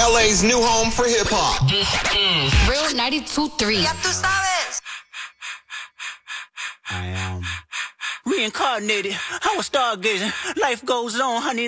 LA's new home for hip hop. This is Real 92.3. Ya tú sabes. I am reincarnated. I was stargazing. Life goes on, honey.